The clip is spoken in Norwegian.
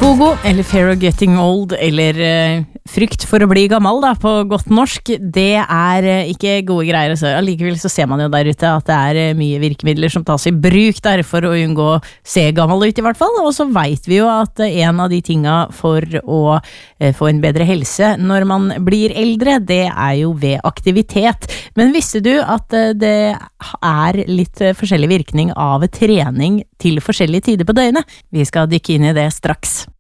FOGO, eller Fear of Getting Old, eller frykt for å bli gammel da, på godt norsk, det ikke gode greier. Så allikevel så ser man jo der ute at det mye virkemidler som tas i bruk der for å unngå å se gammel ut i hvert fall, og så vet vi jo at en av de tinga for å få en bedre helse når man blir eldre, det jo ved aktivitet. Men visste du at det litt forskjellig virkning av trening til forskjellige tider på døgnet? Vi skal dykke inn i det straks.